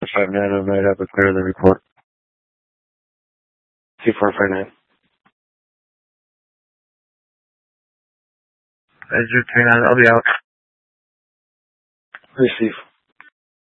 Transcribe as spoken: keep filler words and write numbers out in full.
five nine oh nine up and clear the report. two four five nine. Azure three nine, I'll be out. Receive.